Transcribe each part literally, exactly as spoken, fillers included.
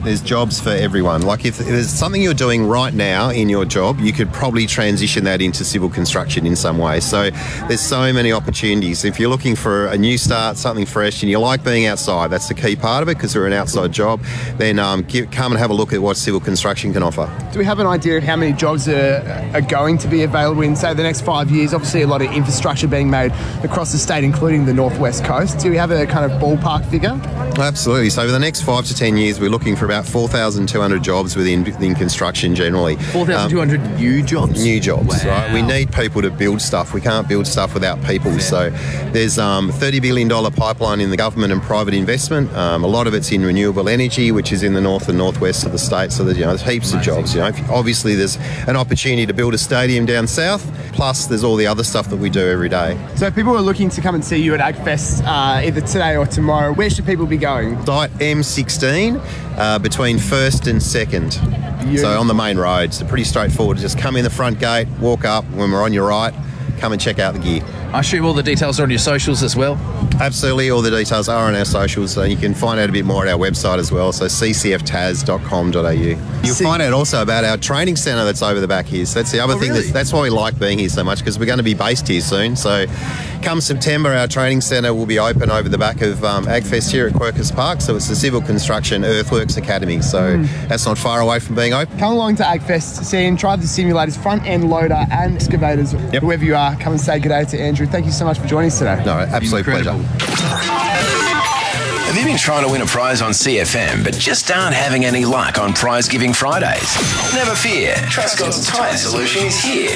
There's jobs for everyone. Like if there's something you're doing right now in your job, you could probably transition that into civil construction in some way. So there's so many opportunities. If you're looking for a new start, something fresh, and you like being outside, that's the key part of it because we're an outside job, then um, give, come and have a look at what civil construction can offer. Do we have an idea of how many jobs are, are going to be available in, say, the next five years? Obviously, a lot of infrastructure being made across the state, including the northwest coast. Do we have a kind of ballpark figure? Absolutely. So over the next five to ten years, we're looking for about four thousand two hundred jobs within, within construction generally. four thousand two hundred um, new jobs? New jobs, wow. right? We need people to build stuff. We can't build stuff without people. Yeah. So there's um, a thirty billion dollars pipeline in the government and private investment. Um, a lot of it's in renewable energy, which is in the north and northwest of the state. So there's, you know, there's heaps Amazing. of jobs. You know, obviously there's an opportunity to build a stadium down south. Plus there's all the other stuff that we do every day. So if people are looking to come and see you at AgFest uh, either today or tomorrow, where should people be going? Site M sixteen uh, between first and second. Beautiful. So on the main road. So pretty straightforward. Just come in the front gate, walk up. When we're on your right, come and check out the gear. I assume all the details are on your socials as well? Absolutely, all the details are on our socials, so you can find out a bit more at our website as well, so c c f t a s dot com dot a u. You'll See, find out also about our training centre that's over the back here, so that's the other oh, thing, really? that's, that's why we like being here so much, because we're going to be based here soon, so come September, our training centre will be open over the back of um, AgFest here at Quercus Park, so it's the Civil Construction Earthworks Academy, so mm. that's not far away from being open. Come along to AgFest, see and try the simulators, front end loader and excavators, yep. Whoever you are, come and say good day to Andrew. Thank you so much for joining us today. No, absolute pleasure. Have you been trying to win a prize on C F M but just aren't having any luck on Prize Giving Fridays? Never fear, Truscott's Tyre Solution is here.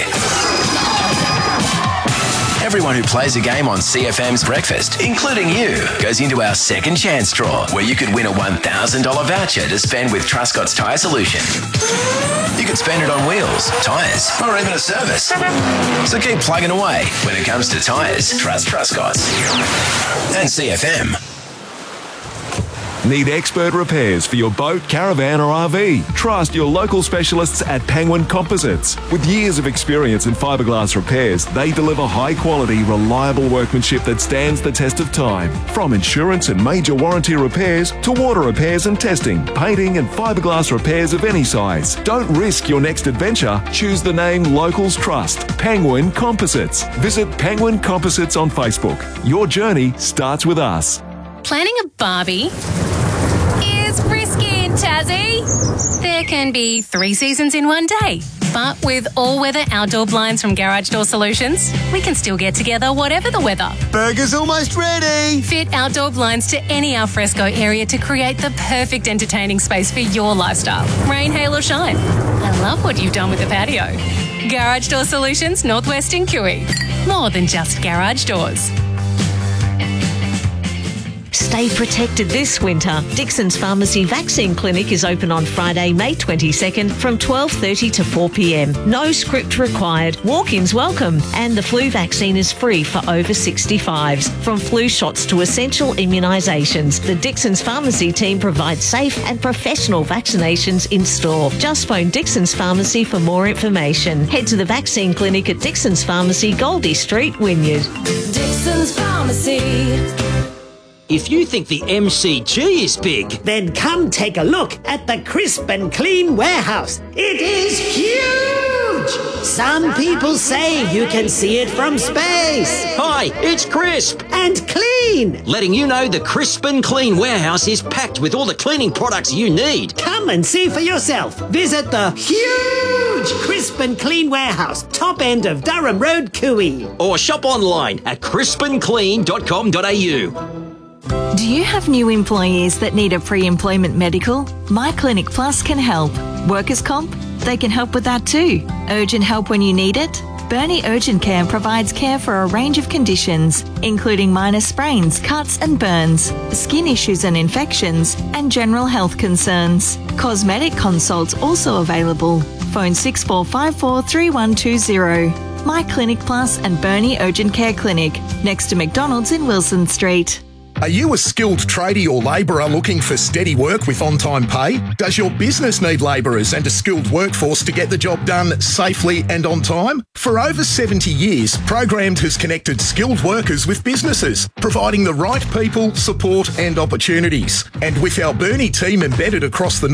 Everyone who plays a game on C F M's Breakfast, including you, goes into our second chance draw where you could win a one thousand dollars voucher to spend with Truscott's Tyre Solution. You could spend it on wheels, tyres, or even a service. So keep plugging away. When it comes to tyres, trust Truscott's. And C F M. Need expert repairs for your boat, caravan or R V? Trust your local specialists at Penguin Composites. With years of experience in fiberglass repairs, they deliver high quality, reliable workmanship that stands the test of time. From insurance and major warranty repairs to water repairs and testing, painting and fiberglass repairs of any size. Don't risk your next adventure. Choose the name locals trust. Penguin Composites. Visit Penguin Composites on Facebook. Your journey starts with us. Planning a Barbie is risky in Tassie. There can be three seasons in one day. But with all-weather outdoor blinds from Garage Door Solutions, we can still get together whatever the weather. Burger's almost ready. Fit outdoor blinds to any alfresco area to create the perfect entertaining space for your lifestyle. Rain, hail or shine. I love what you've done with the patio. Garage Door Solutions, Northwest in Kiwi. More than just garage doors. Stay protected this winter. Dixon's Pharmacy Vaccine Clinic is open on Friday, May twenty-second from twelve thirty to four p m. No script required. Walk-ins welcome. And the flu vaccine is free for over sixty-fives. From flu shots to essential immunisations, the Dixon's Pharmacy team provides safe and professional vaccinations in store. Just phone Dixon's Pharmacy for more information. Head to the vaccine clinic at Dixon's Pharmacy, Goldie Street, Wynyard. Dixon's Pharmacy. If you think the M C G is big, then come take a look at the Crisp and Clean Warehouse. It is huge! Some people say you can see it from space. Hi, it's Crisp. And clean. Letting you know the Crisp and Clean Warehouse is packed with all the cleaning products you need. Come and see for yourself. Visit the huge Crisp and Clean Warehouse, top end of Durham Road, Cooey. Or shop online at crisp and clean dot com dot a u. Do you have new employees that need a pre-employment medical? My Clinic Plus can help. Workers' comp? They can help with that too. Urgent help when you need it? Burnie Urgent Care provides care for a range of conditions, including minor sprains, cuts and burns, skin issues and infections, and general health concerns. Cosmetic consults also available. Phone six four five four, three one two zero. My Clinic Plus and Burnie Urgent Care Clinic, next to McDonald's in Wilson Street. Are you a skilled tradie or labourer looking for steady work with on-time pay? Does your business need labourers and a skilled workforce to get the job done safely and on time? For over seventy years, Programmed has connected skilled workers with businesses, providing the right people, support and opportunities. And with our Burnie team embedded across the